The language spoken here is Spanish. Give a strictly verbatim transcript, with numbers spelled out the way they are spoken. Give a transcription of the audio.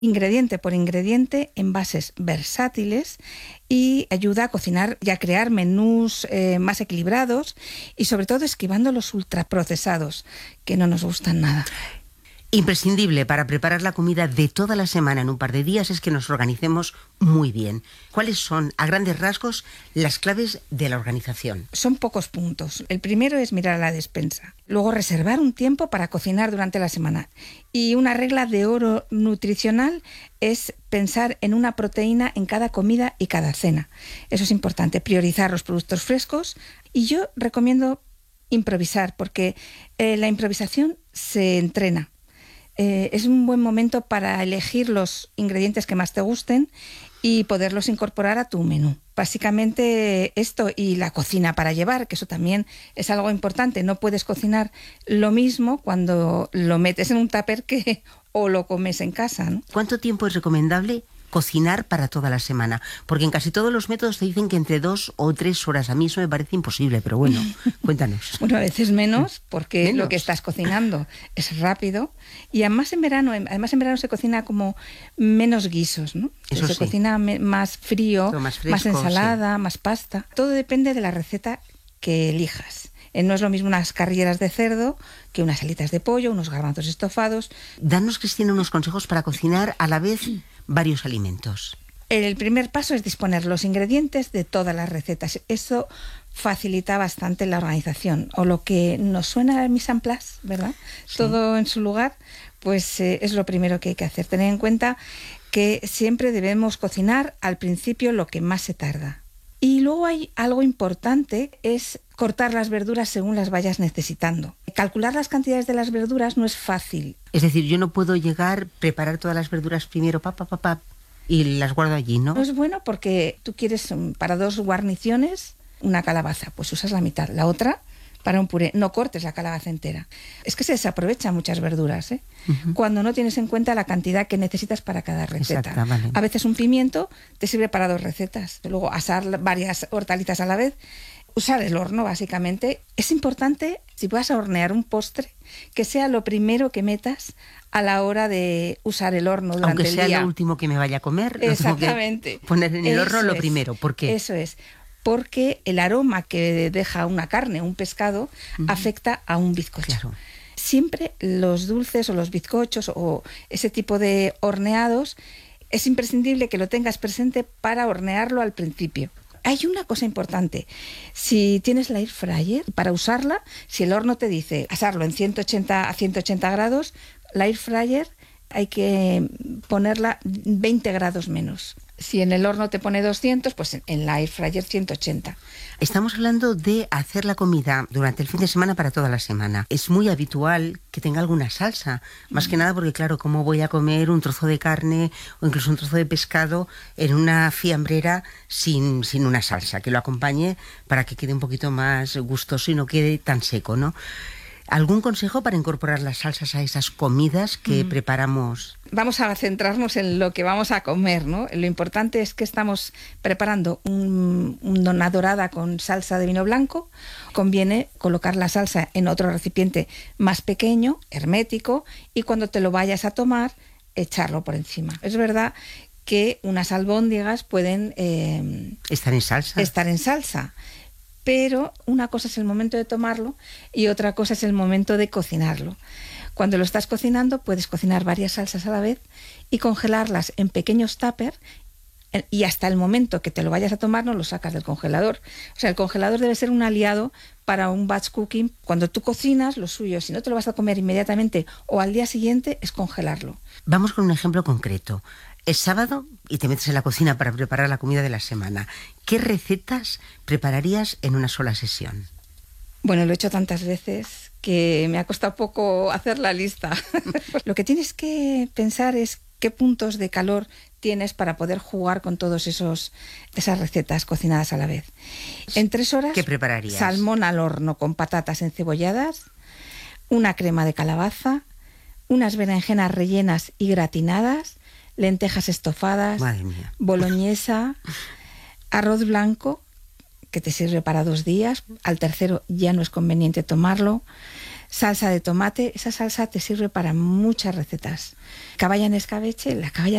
ingrediente por ingrediente, envases versátiles y ayuda a cocinar y a crear menús eh, más equilibrados y sobre todo esquivando los ultraprocesados, que no nos gustan nada. Imprescindible para preparar la comida de toda la semana en un par de días es que nos organicemos muy bien. ¿Cuáles son, a grandes rasgos, las claves de la organización? Son pocos puntos. El primero es mirar a la despensa. Luego, reservar un tiempo para cocinar durante la semana. Y una regla de oro nutricional es pensar en una proteína en cada comida y cada cena. Eso es importante, priorizar los productos frescos. Y yo recomiendo improvisar, porque eh, la improvisación se entrena. Eh, es un buen momento para elegir los ingredientes que más te gusten y poderlos incorporar a tu menú. Básicamente esto y la cocina para llevar, que eso también es algo importante. No puedes cocinar lo mismo cuando lo metes en un tupper que o lo comes en casa, ¿no? ¿Cuánto tiempo es recomendable cocinar para toda la semana? Porque en casi todos los métodos te dicen que entre dos o tres horas. A mí eso me parece imposible, pero bueno, cuéntanos. Bueno, a veces menos, porque ¿Menos? Lo que estás cocinando es rápido. Y además en verano, además en verano se cocina como menos guisos, ¿no? Eso se sí. cocina me, más frío, más, fresco, más ensalada, sí. Más pasta. Todo depende de la receta que elijas. Eh, no es lo mismo unas carrilleras de cerdo que unas alitas de pollo, unos garbanzos estofados. Danos, Cristina, unos consejos para cocinar a la vez varios alimentos. El primer paso es disponer los ingredientes de todas las recetas. Eso facilita bastante la organización. O lo que nos suena al mise en place, ¿verdad? Sí. Todo en su lugar, pues eh, es lo primero que hay que hacer. Tener en cuenta que siempre debemos cocinar al principio lo que más se tarda. Y luego hay algo importante, es cortar las verduras según las vayas necesitando. Calcular las cantidades de las verduras no es fácil. Es decir, yo no puedo llegar, preparar todas las verduras primero, pa, pa, pa, pa, y las guardo allí, ¿no? No es bueno porque tú quieres para dos guarniciones una calabaza, pues usas la mitad, la otra para un puré. No cortes la calabaza entera. Es que se desaprovechan muchas verduras, ¿eh? Uh-huh. Cuando no tienes en cuenta la cantidad que necesitas para cada receta. Exacto, vale. A veces un pimiento te sirve para dos recetas. Luego asar varias hortalizas a la vez. Usar el horno, básicamente. Es importante, si vas a hornear un postre, que sea lo primero que metas a la hora de usar el horno durante Aunque el sea día. lo último que me vaya a comer, Exactamente. Lo tengo que poner en el Eso horno lo es. primero. ¿Por qué? Eso es. Porque el aroma que deja una carne, un pescado, uh-huh. afecta a un bizcocho. Claro. Siempre los dulces o los bizcochos o ese tipo de horneados, es imprescindible que lo tengas presente para hornearlo al principio. Hay una cosa importante, si tienes la air fryer, para usarla, si el horno te dice asarlo en ciento ochenta a ciento ochenta grados, la air fryer hay que ponerla veinte grados menos. Si en el horno te pone doscientos, pues en la air fryer ciento ochenta. Estamos hablando de hacer la comida durante el fin de semana para toda la semana. Es muy habitual que tenga alguna salsa, más que nada porque, claro, ¿cómo voy a comer un trozo de carne o incluso un trozo de pescado en una fiambrera sin, sin una salsa que lo acompañe para que quede un poquito más gustoso y no quede tan seco, ¿no? ¿Algún consejo para incorporar las salsas a esas comidas que mm. preparamos? Vamos a centrarnos en lo que vamos a comer, ¿no? Lo importante es que estamos preparando un, una dorada con salsa de vino blanco. Conviene colocar la salsa en otro recipiente más pequeño, hermético, y cuando te lo vayas a tomar, echarlo por encima. Es verdad que unas albóndigas pueden eh, estar en salsa. Estar en salsa. Pero una cosa es el momento de tomarlo y otra cosa es el momento de cocinarlo. Cuando lo estás cocinando puedes cocinar varias salsas a la vez y congelarlas en pequeños tuppers y hasta el momento que te lo vayas a tomar no lo sacas del congelador. O sea, el congelador debe ser un aliado para un batch cooking. Cuando tú cocinas, lo suyo, si no te lo vas a comer inmediatamente o al día siguiente, es congelarlo. Vamos con un ejemplo concreto. Es sábado y te metes en la cocina para preparar la comida de la semana. ¿Qué recetas prepararías en una sola sesión? Bueno, lo he hecho tantas veces que me ha costado poco hacer la lista. Lo que tienes que pensar es qué puntos de calor tienes para poder jugar con todos esos esas recetas cocinadas a la vez. En tres horas, ¿qué prepararías? Salmón al horno con patatas encebolladas, una crema de calabaza, unas berenjenas rellenas y gratinadas, lentejas estofadas, madre mía, boloñesa, arroz blanco, que te sirve para dos días, al tercero ya no es conveniente tomarlo, salsa de tomate, esa salsa te sirve para muchas recetas. Caballa en escabeche, la caballa